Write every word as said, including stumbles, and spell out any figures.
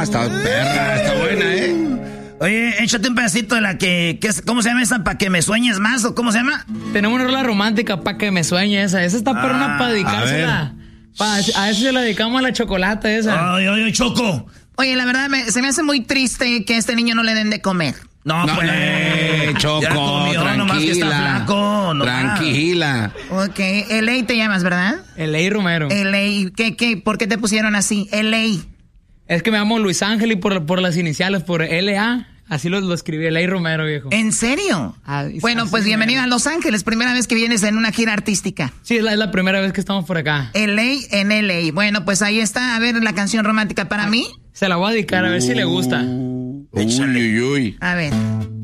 está perra, está buena, ¿eh? Oye, échate un pedacito de la que, que es, ¿cómo se llama esa? ¿Para que me sueñes más? ¿O cómo se llama? Tenemos una rola romántica para que me sueñe esa. Esa está perrona Ah, para dedicársela. Pa, a eso se la dedicamos a la chocolate esa. Ay, ay, ay, Choco. Oye, la verdad, me, se me hace muy triste que a este niño no le den de comer. No, No, pues. eh, Choco, ya comió, nomás que está tranquila. flaco. No, Tranquila. Ok, L A te llamas, ¿verdad? L A Romero. L A, ¿qué, qué, ¿por qué te pusieron así? L A. Es que me llamo Luis Ángel y por, por las iniciales, por L A, así lo, lo escribí, L A Romero, viejo. ¿En serio? Ah, Bueno, así pues me- bienvenido a Los Ángeles, primera vez que vienes en una gira artística. Sí, es la, es la primera vez que estamos por acá. L A en L A. Bueno, pues ahí está, a ver la canción romántica para mí. Se la voy a dedicar, a ver si le gusta. Uy, uy, uy. A ver.